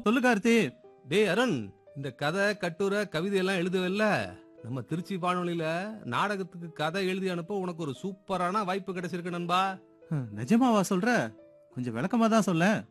சொல்லு கார்த்தி. டேய் அருண், இந்த கதை கட்டுரை கவிதை எல்லாம் எழுதுவல்ல, நம்ம திருச்சி வானொலியில நாடகத்துக்கு கதை எழுதி அனுப்ப உனக்கு ஒரு சூப்பரான வாய்ப்பு கிடைச்சிருக்கு நண்பா. நிஜமாவா சொல்ற? கொஞ்சம் விளக்கமா தான் சொல்ல.